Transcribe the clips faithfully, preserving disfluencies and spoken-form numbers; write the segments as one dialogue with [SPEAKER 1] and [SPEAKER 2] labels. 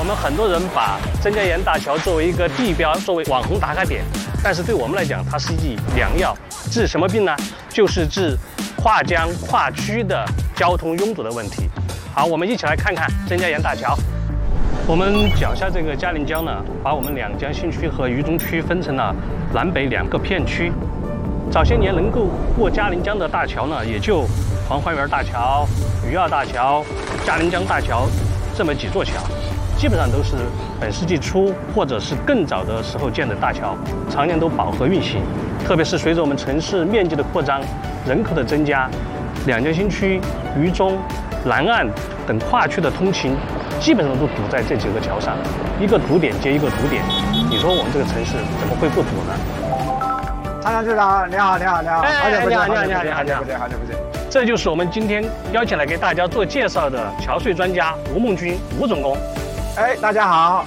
[SPEAKER 1] 们很多人把曾家岩大桥作为一个地标，作为网红打卡点，但是对我们来讲，它是一剂良药。治什么病呢？就是治跨江跨区的交通拥堵的问题。好，我们一起来看看曾家岩大桥。我们脚下这个嘉陵江呢，把我们两江新区和渝中区分成了南北两个片区。早些年能够过嘉陵江的大桥呢，也就黄花园大桥、渝二大桥、嘉陵江大桥这么几座桥，基本上都是本世纪初或者是更早的时候建的大桥，常年都饱和运行。特别是随着我们城市面积的扩张、人口的增加，两江新区、渝中、南岸等跨区的通勤，基本上都堵在这几个桥上，一个堵点接一个堵点。你说我们这个城市怎么会不堵呢？
[SPEAKER 2] 参江队长，你好，你好，你好，
[SPEAKER 1] 哎，
[SPEAKER 2] 好久不见，
[SPEAKER 1] 你好，你好，你好，
[SPEAKER 2] 好
[SPEAKER 1] 你好，你好，
[SPEAKER 2] 久不见，好久不见。
[SPEAKER 1] 这就是我们今天邀请来给大家做介绍的桥税专家吴梦军，吴总工。
[SPEAKER 2] 哎，大家好。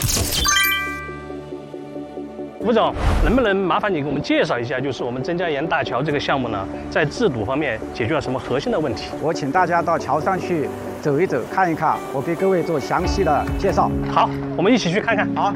[SPEAKER 1] 吴总，能不能麻烦你给我们介绍一下，就是我们曾家岩大桥这个项目呢，在治堵方面解决了什么核心的问题？
[SPEAKER 2] 我请大家到桥上去走一走，看一看，我给各位做详细的介绍。
[SPEAKER 1] 好，我们一起去看看。
[SPEAKER 2] 好。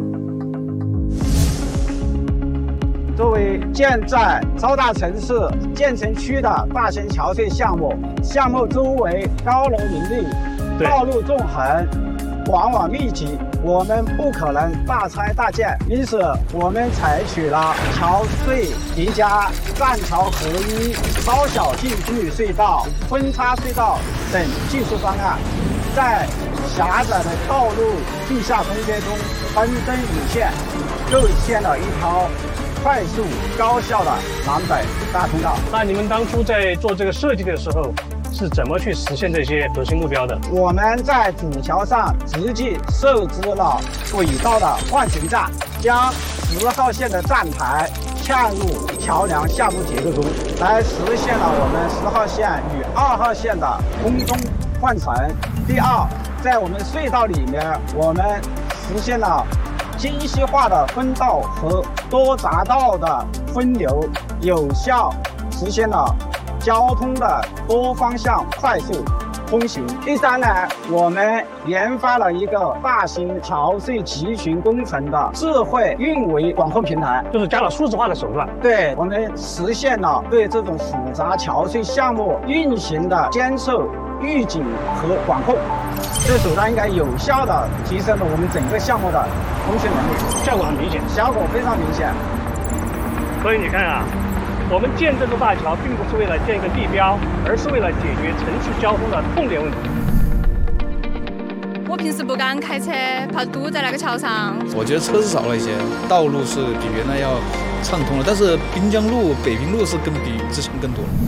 [SPEAKER 2] 作为建在超大城市建成区的大型桥税项目，项目周围高楼林立，道路纵横，往往密集，我们不可能大拆大建，因此我们采取了桥隧叠加、栈桥合一、超小径距隧道、分叉隧道等技术方案，在狭窄的道路地下空间中分灯引线，构建了一条快速高效的南北大通道。
[SPEAKER 1] 那你们当初在做这个设计的时候，是怎么去实现这些核心目标的？
[SPEAKER 2] 我们在主桥上实际设置了轨道的换乘站，将十号线的站台嵌入桥梁下部结构中，来实现了我们十号线与二号线的空中换乘。第二，在我们隧道里面，我们实现了精细化的分道和多匝道的分流，有效实现了交通的多方向快速通行。第三呢，我们研发了一个大型桥隧集群工程的智慧运维管控平台，
[SPEAKER 1] 就是加了数字化的手段。
[SPEAKER 2] 对，我们实现了对这种复杂桥隧项目运行的监测、预警和管控。这手段应该有效地提升了我们整个项目的通讯能力，
[SPEAKER 1] 效果很明显，
[SPEAKER 2] 效果非常明显。
[SPEAKER 1] 所以你看啊，我们建这座大桥并不是为了建一个地标，而是为了解决城市交通的痛点问题。
[SPEAKER 3] 我平时不敢开车，怕堵在那个桥上。
[SPEAKER 4] 我觉得车是少了一些，道路是比原来要畅通了，但是滨江路、北平路是更比之前更多了。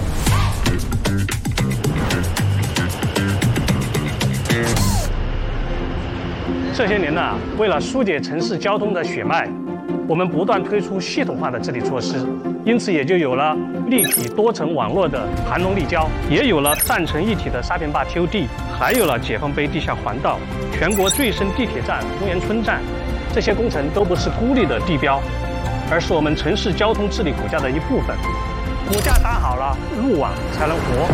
[SPEAKER 1] 这些年呢，为了疏解城市交通的血脉，我们不断推出系统化的治理措施，因此也就有了立体多层网络的盘龙立交，也有了站成一体的沙坪坝 T O D， 还有了解放碑地下环道、全国最深地铁站东岩村站。这些工程都不是孤立的地标，而是我们城市交通治理骨架的一部分。骨架打好了，路网才能活。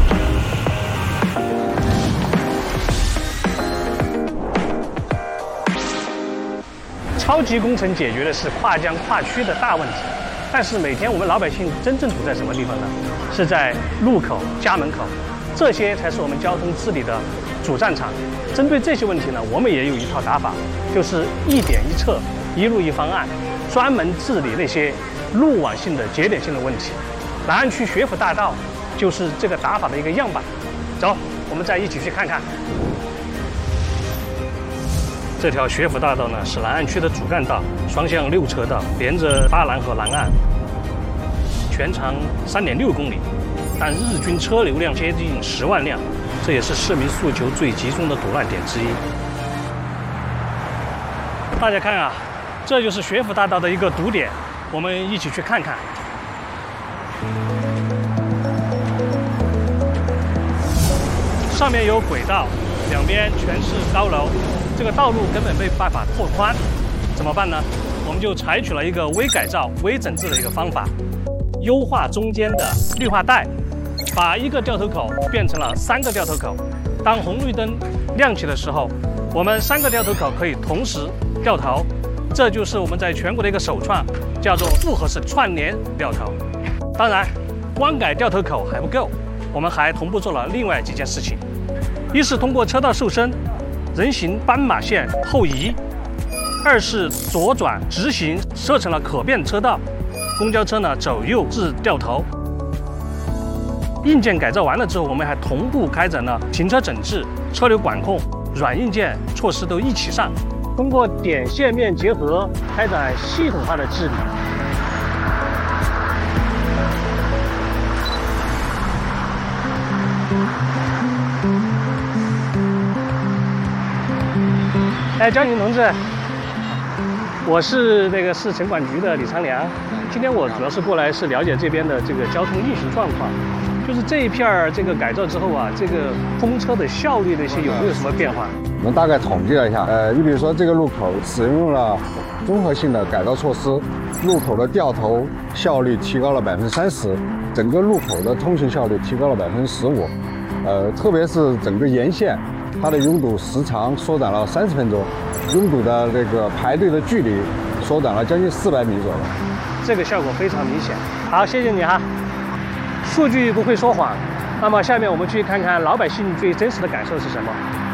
[SPEAKER 1] 超级工程解决的是跨江跨区的大问题，但是每天我们老百姓真正堵在什么地方呢？是在路口、家门口，这些才是我们交通治理的主战场。针对这些问题呢，我们也有一套打法，就是一点一策、一路一方案，专门治理那些路网性的节点性的问题。南岸区学府大道就是这个打法的一个样板。走，我们再一起去看看。这条学府大道呢，是南岸区的主干道，双向六车道，连着巴南和南岸，全长三点六公里，但日均车流量接近十万辆，这也是市民诉求最集中的堵乱点之一。大家看啊，这就是学府大道的一个堵点，我们一起去看看。上面有轨道，两边全是高楼。这个道路根本没办法拓宽，怎么办呢？我们就采取了一个微改造、微整治的一个方法，优化中间的绿化带，把一个掉头口变成了三个掉头口。当红绿灯亮起的时候，我们三个掉头口可以同时掉头，这就是我们在全国的一个首创，叫做复合式串联掉头。当然，光改掉头口还不够，我们还同步做了另外几件事情：一是通过车道瘦身，人行斑马线后移；二是左转直行设成了可变车道，公交车呢走右至掉头。硬件改造完了之后，我们还同步开展了停车整治、车流管控、软硬件措施都一起上，通过点线面结合，开展系统化的治理。哎，交警同志，我是那个市城管局的李长良。今天我主要是过来是了解这边的这个交通运行状况，就是这一片儿这个改造之后啊，这个通车的效率那些有没有什么变化？
[SPEAKER 5] 我们大概统计了一下，呃，你比如说这个路口使用了综合性的改造措施，路口的掉头效率提高了百分之三十，整个路口的通行效率提高了百分之十五，呃，特别是整个沿线，它的拥堵时长缩短了三十分钟，拥堵的这个排队的距离缩短了将近四百米左右，
[SPEAKER 1] 这个效果非常明显。好，谢谢你哈。数据不会说谎，那么下面我们去看看老百姓最真实的感受是什么。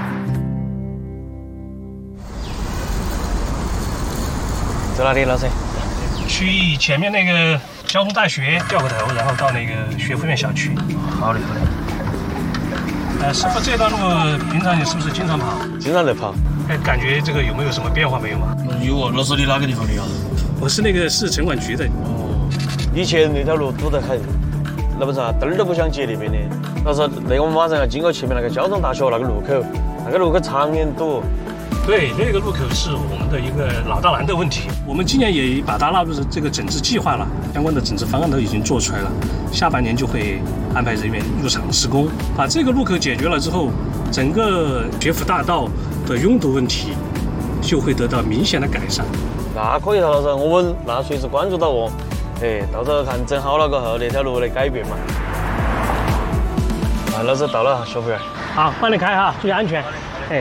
[SPEAKER 6] 在哪里，老师？
[SPEAKER 1] 去前面那个交通大学掉个头，然后到那个学府院小区。
[SPEAKER 6] 好的，好的。
[SPEAKER 1] 呃，师傅，这段路平常你是不是经常跑？
[SPEAKER 6] 经常在跑。
[SPEAKER 1] 哎，感觉这个有没有什么变化没有嘛？
[SPEAKER 6] 有啊，老师，你哪个地方的呀？
[SPEAKER 1] 我是那个市城管局的。
[SPEAKER 6] 哦，以前那条路堵得很，那不是啊，灯儿都不想接那边的。但是那我们马上要经过前面那个交通大学那个路口，那个路口常年堵。
[SPEAKER 1] 对，那个路口是我们的一个老大难的问题。我们今年也把它纳入这个整治计划了，相关的整治方案都已经做出来了。下半年就会安排人员入场施工，把这个路口解决了之后，整个学府大道的拥堵问题就会得到明显的改善。
[SPEAKER 6] 那可以了，老师，我们那随时关注到哦。哎，到时候看整好了过后，那条路的改变嘛。啊，老师到了，学服员。
[SPEAKER 1] 好，帮你开哈，注意安全。哎。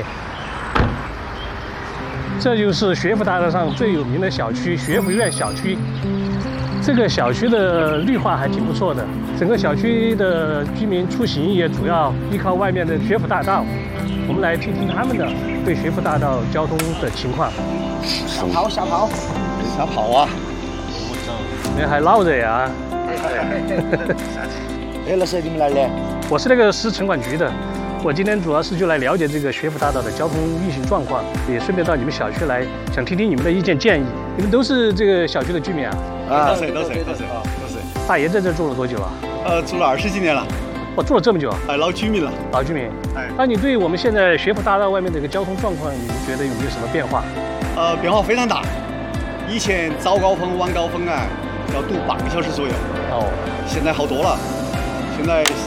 [SPEAKER 1] 这就是学府大道上最有名的小区学府院小区，这个小区的绿化还挺不错的，整个小区的居民出行也主要依靠外面的学府大道。我们来听听他们的对学府大道交通的情况。
[SPEAKER 2] 小跑小跑
[SPEAKER 5] 小跑啊！
[SPEAKER 1] 你还闹着呀？
[SPEAKER 2] 哎，老师你们哪儿的？
[SPEAKER 1] 我是那个市城管局的。我今天主要是就来了解这个学府大道的交通运行状况，也顺便到你们小区来，想听听你们的意见建议。你们都是这个小区的居民啊？
[SPEAKER 7] 啊，都是都是都是都是。
[SPEAKER 1] 大爷在这住了多久了？
[SPEAKER 7] 呃，住了二十几年了。
[SPEAKER 1] 我住了这么久？
[SPEAKER 7] 哎，老居民了。
[SPEAKER 1] 老居民。
[SPEAKER 7] 哎，
[SPEAKER 1] 那你对我们现在学府大道外面这个交通状况，你们觉得有没有什么变化？
[SPEAKER 7] 呃，变化非常大。以前早高峰、晚高峰啊，要堵半个小时左右。
[SPEAKER 1] 哦。
[SPEAKER 7] 现在好多了。现在